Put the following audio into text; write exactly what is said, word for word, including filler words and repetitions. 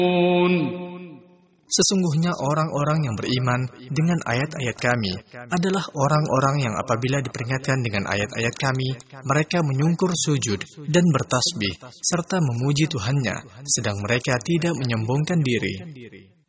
Sesungguhnya orang-orang yang beriman dengan ayat-ayat kami adalah orang-orang yang apabila diperingatkan dengan ayat-ayat kami, mereka menyungkur sujud dan bertasbih serta memuji Tuhannya, sedang mereka tidak menyombongkan diri.